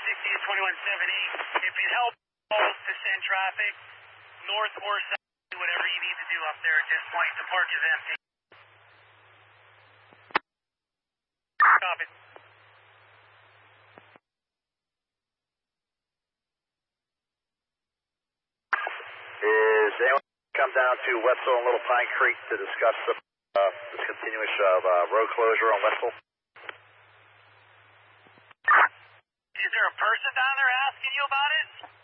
60 to 2178. If it helps to send traffic north or south, do whatever you need to do up there at this point. The park is empty. Copy. Is anyone come down to Wetzel and Little Pine Creek to discuss the discontinuation of road closure on Wetzel? Is there a person down there asking you about it?